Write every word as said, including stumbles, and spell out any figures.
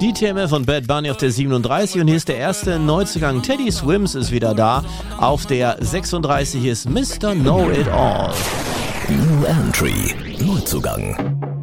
D T M F von Bad Bunny auf der siebenunddreißig und hier ist der erste Neuzugang. Teddy Swims ist wieder da. Auf der sechsunddreißig ist Mister Know It All. New Entry, Neuzugang.